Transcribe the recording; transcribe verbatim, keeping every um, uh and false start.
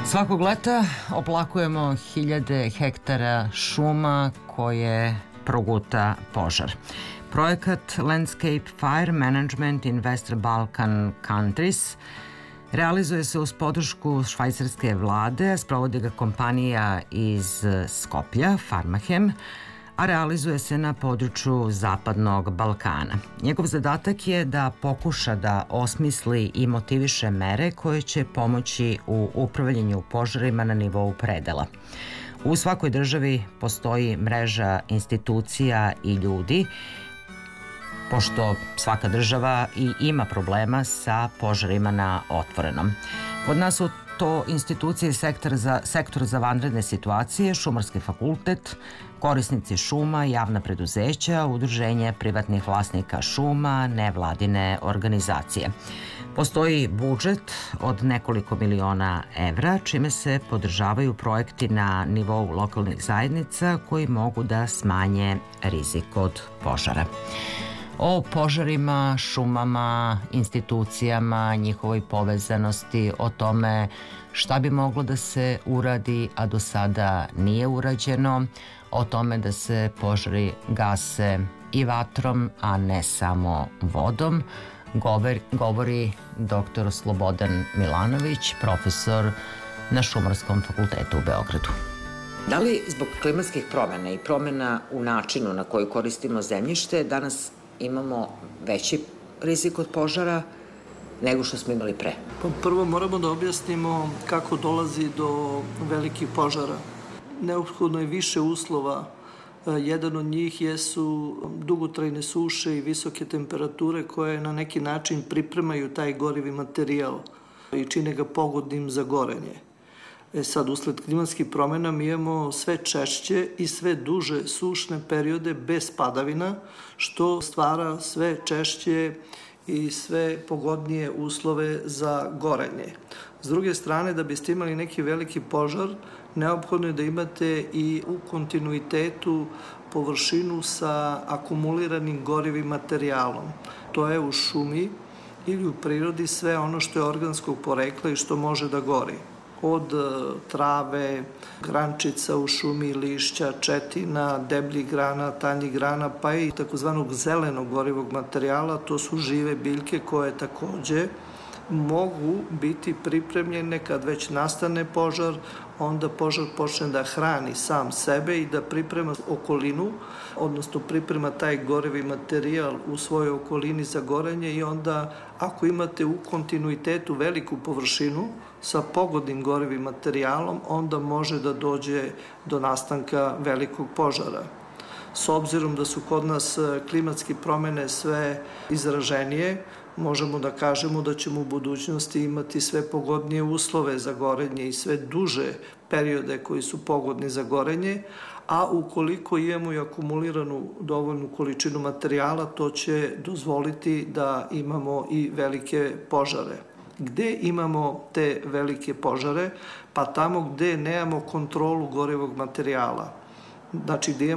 Svakog leta oplakujemo hiljade hektara šuma koje proguta požar. Projekat Landscape Fire Management in Western Balkan Countries realizuje se uz podršku švajcarske vlade, sprovodi ga kompanija iz Skoplja, Farmahem, a realizuje se na području Zapadnog Balkana. Njegov zadatak je da pokuša da osmisli i motiviše mere koje će pomoći u upravljanju požarima na nivou predela. U svakoj državi postoji mreža institucija i ljudi, pošto svaka država i ima problema sa požarima na otvorenom. Kod nas su to institucije sektor za, sektor za vanredne situacije, Šumarski fakultet, korisnici šuma, javna preduzeća, udruženje privatnih vlasnika šuma, nevladine organizacije. Postoji budžet od nekoliko miliona evra, čime se podržavaju projekti na nivou lokalnih zajednica koji mogu da smanje rizik od požara. O požarima, šumama, institucijama, njihovoj povezanosti, o tome šta bi moglo da se uradi, a do sada nije urađeno, o tome da se požari gase i vatrom, a ne samo vodom, govori, govori doktor Slobodan Milanović, profesor na Šumarskom fakultetu u Beogradu. Da li zbog klimatskih promena i promena u načinu na koji koristimo zemljište danas imamo veći rizik od požara nego što smo imali pre? Pa prvo moramo da objasnimo kako dolazi do velikih požara. Neophodno je više uslova. Jedan od njih jesu dugotrajne suše i visoke temperature koje na neki način pripremaju taj gorivi materijal i čine ga pogodnim za gorenje. E sad, usled klimatskih promena mi imamo sve češće i sve duže sušne periode bez padavina, što stvara sve češće i sve pogodnije uslove za gorenje. S druge strane, da biste imali neki veliki požar, neophodno je da imate i u kontinuitetu površinu sa akumuliranim gorivim materijalom. To je u šumi ili u prirodi sve ono što je organskog porekla i što može da gori. Od trave, grančica u šumi, lišća, četina, debljih grana, tanjih grana, pa i takozvanog zelenog gorivog materijala, to su žive biljke koje takođe mogu biti pripremljene kad već nastane požar, onda požar počne da hrani sam sebe i da priprema okolinu, odnosno priprema taj gorivi materijal u svojoj okolini za gorenje i onda ako imate u kontinuitetu veliku površinu sa pogodnim gorivim materijalom, onda može da dođe do nastanka velikog požara. S obzirom da su kod nas klimatske promene sve izraženije, možemo da kažemo da ćemo u budućnosti imati sve pogodnije uslove za gorenje i sve duže periode koji su pogodni za gorenje, a ukoliko imamo i akumuliranu dovoljnu količinu materijala, to će dozvoliti da imamo i velike požare. Gde imamo te velike požare? Pa tamo gde nemamo kontrolu gorivog materijala. Znači gde imamo